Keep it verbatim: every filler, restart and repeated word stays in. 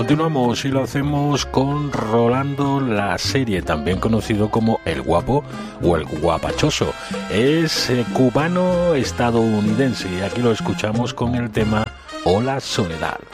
Continuamos y lo hacemos con Rolando La Serie, también conocido como El Guapo o El Guapachoso. Es eh, cubano-estadounidense y aquí lo escuchamos con el tema Hola Soledad.